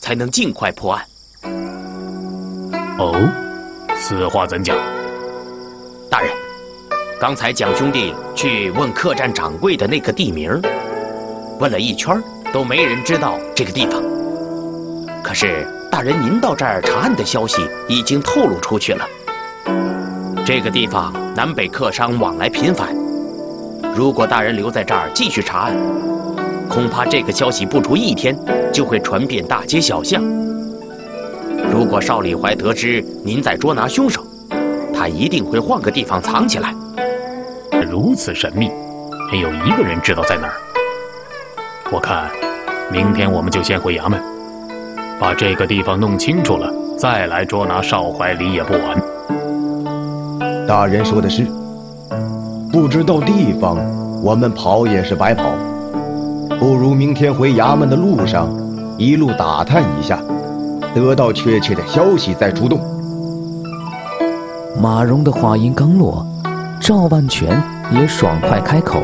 才能尽快破案。 哦，此话怎讲？ 大人，刚才蒋兄弟去问客栈掌柜的那个地名，问了一圈都没人知道这个地方。可是大人您到这儿查案的消息已经透露出去了。这个地方南北客商往来频繁，如果大人留在这儿继续查案，恐怕这个消息不出1天就会传遍大街小巷。如果邵礼怀得知您在捉拿凶手，他一定会换个地方藏起来。 如此神秘，没有一个人知道在哪儿。我看，明天我们就先回衙门，把这个地方弄清楚了，再来捉拿邵怀离也不晚。 大人说的是，不知道地方，我们跑也是白跑，不如明天回衙门的路上，一路打探一下，得到确切的消息再出动。 马蓉的话音刚落，赵万全也爽快开口：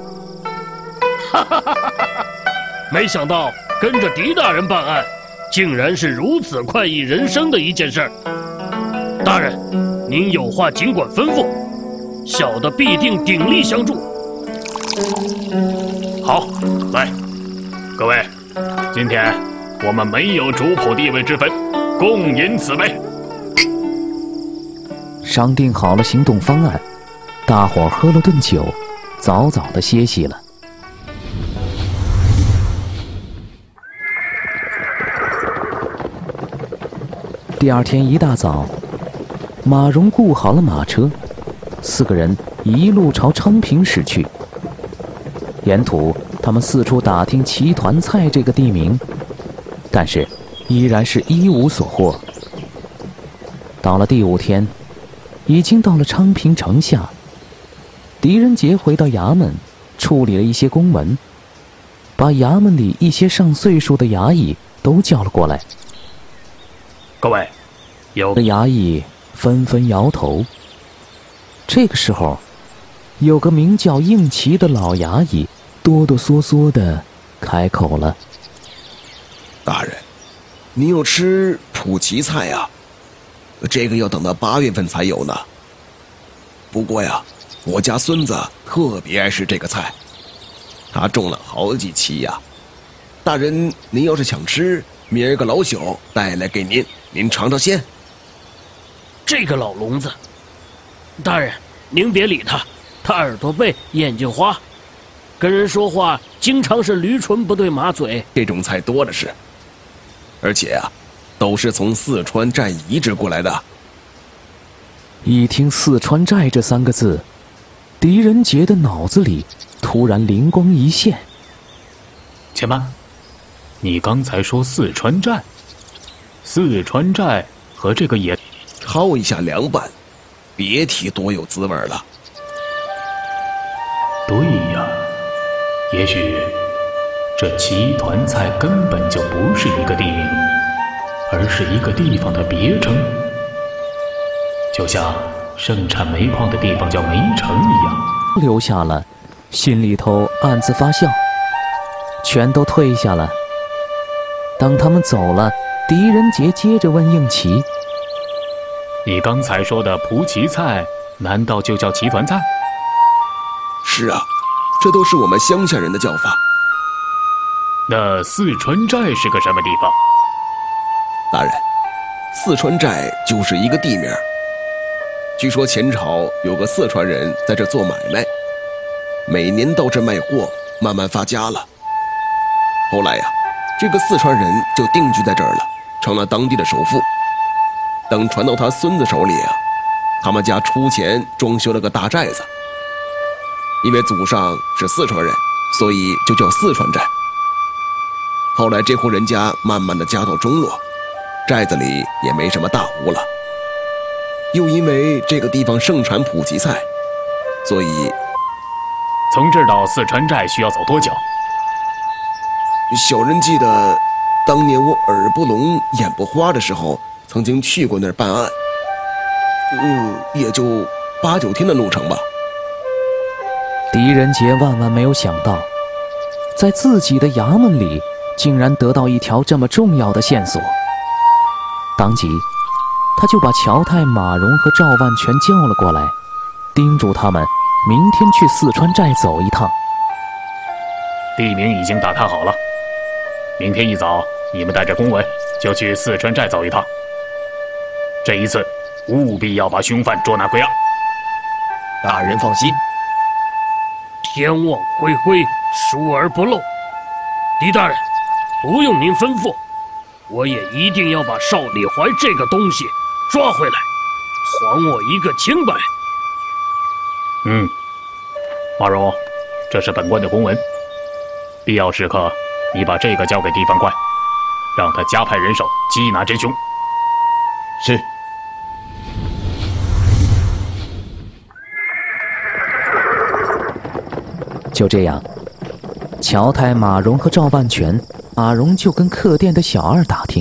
没想到跟着狄大人办案，竟然是如此快意人生的一件事儿。大人，您有话尽管吩咐，小的必定鼎力相助。 好，来，各位，今天我们没有主仆地位之分，共饮此杯。 商定好了行动方案，大伙儿喝了顿酒，早早的歇息了。第二天一大早，马蓉雇好了马车，4个人一路朝昌平驶去。沿途他们四处打听齐团菜这个地名，但是依然是一无所获。到了第5天，已经到了昌平城下。狄仁杰回到衙门，处理了一些公文，把衙门里一些上岁数的衙役都叫了过来。 各位，有的衙役纷纷摇头。这个时候，有个名叫应奇的老衙役哆哆嗦嗦地开口了： 大人，您有吃普奇菜呀？这个要等到8月份才有呢。不过呀，我家孙子特别爱吃这个菜，他种了好几期呀。大人，您要是想吃，明儿个老朽带来给您，您尝尝鲜。 这个老聋子，大人您别理他，他耳朵背，眼睛花，跟人说话经常是驴唇不对马嘴。 这种菜多的是，而且啊，都是从四川寨移植过来的。 一听四川寨这3个字，狄仁杰的脑子里突然灵光一现。 且慢，你刚才说四川寨，四川寨和这个也焯一下凉拌，别提多有滋味了。 对呀，也许这齐团菜根本就不是一个地名，而是一个地方的别称，就像盛产煤矿的地方叫煤城一样。 留下了，心里头暗自发笑，全都退下了。等他们走了，狄仁杰接着问应奇： 你刚才说的蒲奇菜，难道就叫齐团菜？ 是啊，这都是我们乡下人的叫法。 那四川寨是个什么地方？ 大人，四川寨就是一个地名。据说前朝有个四川人在这做买卖，每年到这卖货，慢慢发家了。后来呀，这个四川人就定居在这儿了，成了当地的首富。等传到他孙子手里啊，他们家出钱装修了个大寨子。因为祖上是四川人，所以就叫四川寨。后来这户人家慢慢的家道中落，寨子里也没什么大户了。又因为这个地方盛产普吉菜，所以从这儿到四川寨需要走多久？ 小人记得当年我耳不聋眼不花的时候，曾经去过那儿办案，也就8、9天的路程吧。 狄仁杰万万没有想到，在自己的衙门里竟然得到一条这么重要的线索。当即，他就把乔太、马荣和赵万全叫了过来，叮嘱他们明天去四川寨走一趟。 地名已经打探好了，明天一早你们带着公文就去四川寨走一趟。这一次务必要把凶犯捉拿归案。 大人放心， 天网恢恢，疏而不漏。狄大人，不用您吩咐，我也一定要把邵李怀这个东西抓回来，还我一个清白。 马荣，这是本官的公文，必要时刻你把这个交给地方官，让他加派人手缉拿真凶。 是。 就这样，乔太、马荣和赵万全，马荣就跟客店的小二打听。